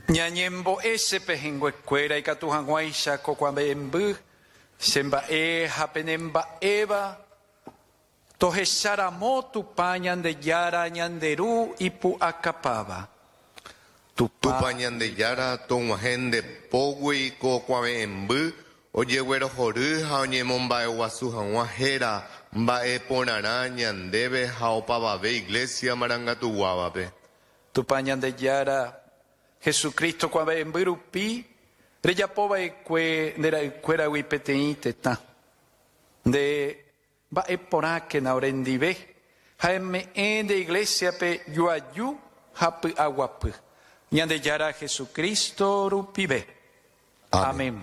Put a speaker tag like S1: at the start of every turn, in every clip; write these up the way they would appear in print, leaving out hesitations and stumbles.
S1: Ñañembo ese pejenguecuera y catujanguaisha cocuambembu, sembae japenemba eva, tojesaramo tupa ñandeyara ñanderu ipu acapaba.
S2: Tupa ñandeyara tonguajende pogui cocuambembu, oyeguero joru ha oñemombae guasu janguajera, mbae ponara ñandebe jaopavabe iglesia marangatuguavape.
S1: Tupa ñandeyara Jesucristo cuando en Birupi, reyapoba ekwe nera ekwera wipetei teta. De va epora que na orendive, jaeme de iglesia pe yuayu hapu aguapu. Ñande yara Jesucristo rupibe. Amén.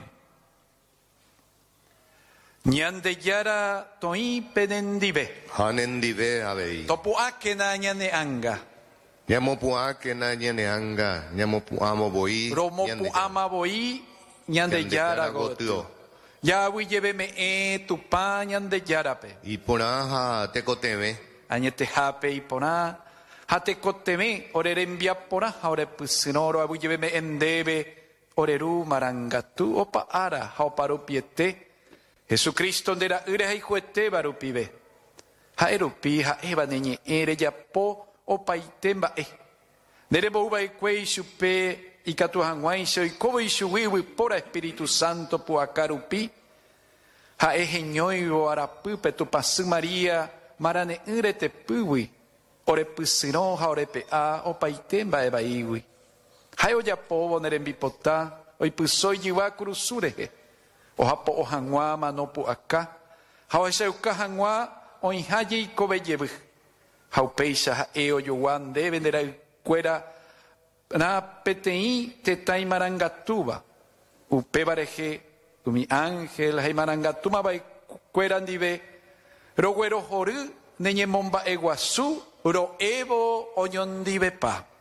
S1: Ñande yara toi penendive.
S2: Hanendive abei.
S1: Topu akena ñane anga.
S2: Ñamopua que na ñaneanga, ñamopuamo boi,
S1: Romopuama boi, ñande yara gotu. Ya voy lléveme tupa ñande yarape.
S2: Y ponaja te coteme.
S1: Añete jape y pona. Jate coteme, orerembia pona, ore pusinoro, voy lléveme endebe, oreru marangatu, opa ara, jaoparu piete. Jesucristo ndera ure juete barupibe. Jaerupi, jaeva neñe ere ya po. Opa itemba Nerebo uba equei supe y catujanguaiso y como y suiwi pora Espíritu Santo puacarupi. Ha ejeñoi o arapu petu pasu María marane urete puwi. Ore pusino ha ore pea opa itemba eba iwi. Ha oya povo nerembipota oi pusoi yiwa kurusureje. O hapo o hangwa manopu acá. Ha oya uka hangwa o inhaye y kobeyebu. Haupeisa ha eo yuan deben de la cuera na petei tetai marangatuba upebareje mi ángel hay marangatuba va cueran dive roguero joru neñemomba eguasu ro evo oñon dive pa